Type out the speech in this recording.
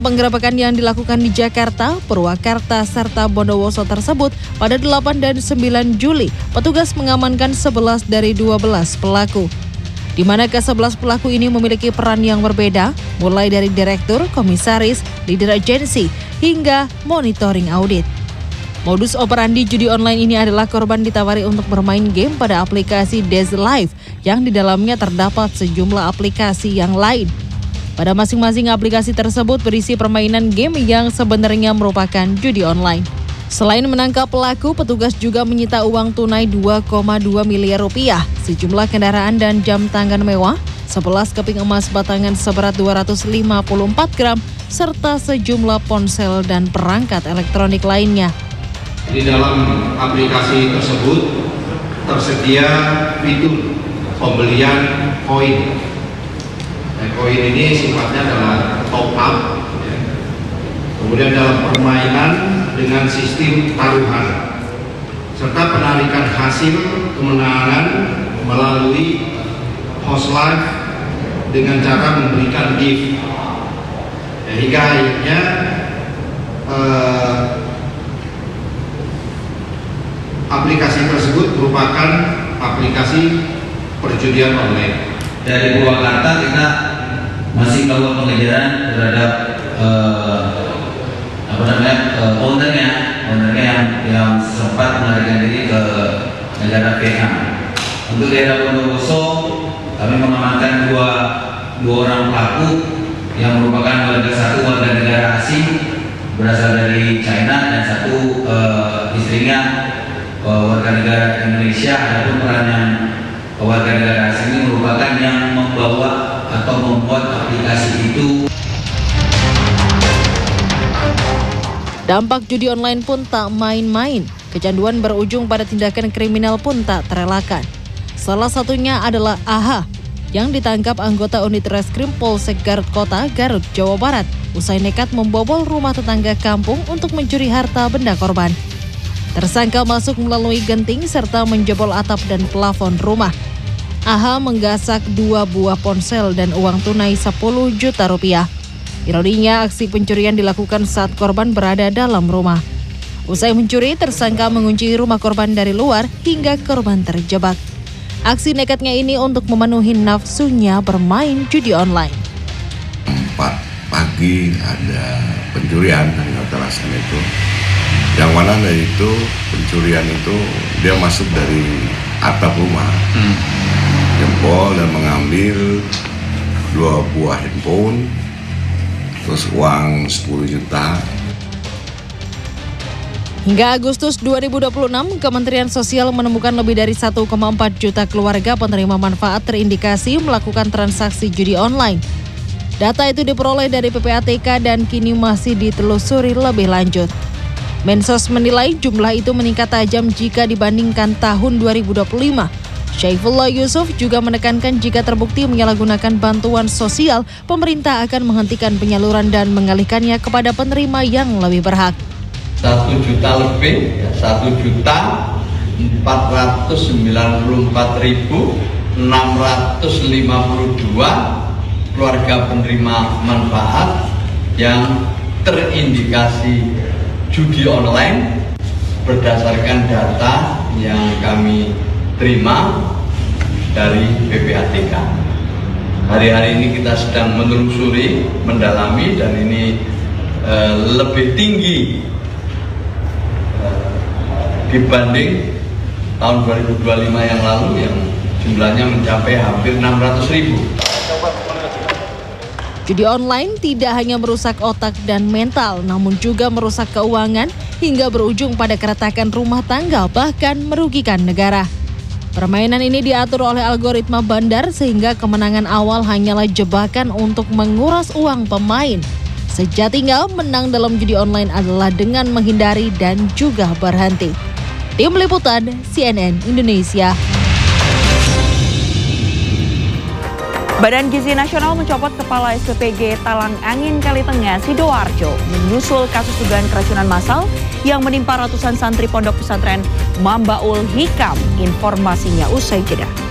Penggerebekan yang dilakukan di Jakarta, Purwakarta, serta Bondowoso tersebut pada 8 dan 9 Juli, petugas mengamankan 11 dari 12 pelaku. Di mana ke-11 pelaku ini memiliki peran yang berbeda, mulai dari direktur, komisaris, leader agensi, hingga monitoring audit. Modus operandi judi online ini adalah korban ditawari untuk bermain game pada aplikasi Dez Live, yang di dalamnya terdapat sejumlah aplikasi yang lain. Pada masing-masing aplikasi tersebut berisi permainan game yang sebenarnya merupakan judi online. Selain menangkap pelaku, petugas juga menyita uang tunai 2,2 miliar rupiah, sejumlah kendaraan dan jam tangan mewah, 11 keping emas batangan seberat 254 gram, serta sejumlah ponsel dan perangkat elektronik lainnya. Di dalam aplikasi tersebut tersedia fitur pembelian koin. Koin ini sifatnya adalah top up, ya. Kemudian dalam permainan dengan sistem taruhan, serta penarikan hasil kemenangan melalui host live dengan cara memberikan gift, ya, hingga akhirnya aplikasi tersebut merupakan aplikasi perjudian online. Dari Purwakarta kita masih melakukan pengejaran terhadap ownernya yang sempat melarikan diri ke negara Vietnam. Untuk daerah Bondowoso, kami mengamankan dua orang pelaku yang merupakan satu warga negara asing berasal dari China dan satu istrinya warga negara Indonesia. Adapun peran yang warga negara asing ini merupakan yang membawa atau membuat aplikasi itu. Dampak judi online pun tak main-main. Kecanduan berujung pada tindakan kriminal pun tak terelakkan. Salah satunya adalah AH yang ditangkap anggota unit reskrim Polsek Garut Kota, Garut, Jawa Barat, usai nekat membobol rumah tetangga kampung untuk mencuri harta benda korban. Tersangka masuk melalui genting serta menjebol atap dan plafon rumah. AH menggasak 2 buah ponsel dan uang tunai 10 juta rupiah. Ironinya, aksi pencurian dilakukan saat korban berada dalam rumah. Usai mencuri, tersangka mengunci rumah korban dari luar hingga korban terjebak. Aksi nekatnya ini untuk memenuhi nafsunya bermain judi online. 4 pagi ada pencurian dari Hotel itu. Yang mana dari itu pencurian itu dia masuk dari atap rumah, jempol dan mengambil 2 buah handphone, terus uang 10 juta. Hingga Agustus 2026, Kementerian Sosial menemukan lebih dari 1,4 juta keluarga penerima manfaat terindikasi melakukan transaksi judi online. Data itu diperoleh dari PPATK dan kini masih ditelusuri lebih lanjut. Mensos menilai jumlah itu meningkat tajam jika dibandingkan tahun 2025. Syaifullah Yusuf juga menekankan jika terbukti menyalahgunakan bantuan sosial, pemerintah akan menghentikan penyaluran dan mengalihkannya kepada penerima yang lebih berhak. 1 juta lebih, 1.494.652 keluarga penerima manfaat yang terindikasi judi online berdasarkan data yang kami terima dari PPATK. Hari-hari ini kita sedang menelusuri, mendalami, dan ini lebih tinggi dibanding tahun 2025 yang lalu yang jumlahnya mencapai hampir 600.000. Judi online tidak hanya merusak otak dan mental, namun juga merusak keuangan hingga berujung pada keretakan rumah tangga, bahkan merugikan negara. Permainan ini diatur oleh algoritma bandar sehingga kemenangan awal hanyalah jebakan untuk menguras uang pemain. Sejatinya menang dalam judi online adalah dengan menghindari dan juga berhenti. Tim Liputan CNN Indonesia. Badan Gizi Nasional mencopot Kepala SPPG Talang Angin Kalitengah Sidoarjo menyusul kasus dugaan keracunan massal yang menimpa ratusan santri pondok pesantren Mambaul Hikam. Informasinya usai jeda.